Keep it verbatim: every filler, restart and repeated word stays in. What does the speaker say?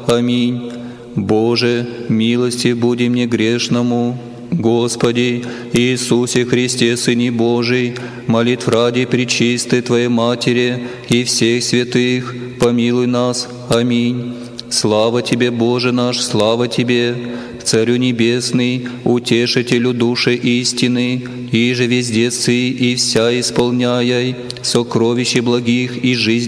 Аминь. Боже, милости буди мне грешному. Господи Иисусе Христе, Сыне Божий, молитв ради пречистой Твоей Матери и всех святых, помилуй нас. Аминь. Слава Тебе, Боже наш, слава Тебе, Царю Небесный, Утешителю души истины, и же везде сы и вся исполняй сокровище благих и жизнь